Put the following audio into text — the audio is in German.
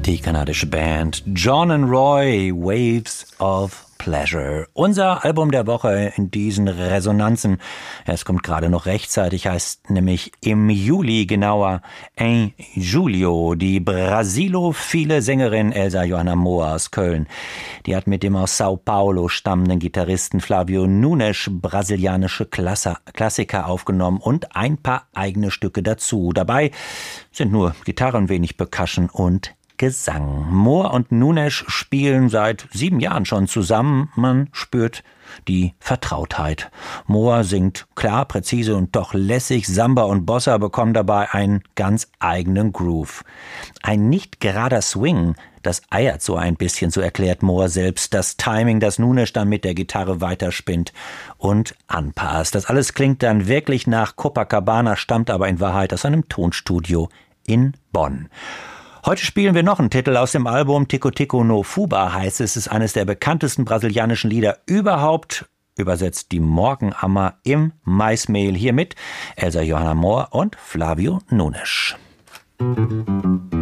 Die kanadische Band John and Roy, Waves of Pleasure. Unser Album der Woche in diesen Resonanzen. Es kommt gerade noch rechtzeitig, heißt nämlich im Juli, genauer en Julio. Die brasilophile Sängerin Elsa Johanna Mohr aus Köln. Die hat mit dem aus Sao Paulo stammenden Gitarristen Flavio Nunes brasilianische Klassiker aufgenommen und ein paar eigene Stücke dazu. Dabei sind nur Gitarren, wenig Percussion und Gesang. Mohr und Nunes spielen seit 7 Jahren schon zusammen. Man spürt die Vertrautheit. Mohr singt klar, präzise und doch lässig. Samba und Bossa bekommen dabei einen ganz eigenen Groove. Ein nicht gerader Swing, das eiert so ein bisschen, so erklärt Mohr selbst. Das Timing, das Nunes dann mit der Gitarre weiterspinnt und anpasst. Das alles klingt dann wirklich nach Copacabana, stammt aber in Wahrheit aus einem Tonstudio in Bonn. Heute spielen wir noch einen Titel aus dem Album Tico Tico no Fuba heißt es. Es ist eines der bekanntesten brasilianischen Lieder überhaupt. Übersetzt die Morgenammer im Maismehl. Hier mit Elsa Johanna Mohr und Flavio Nunes.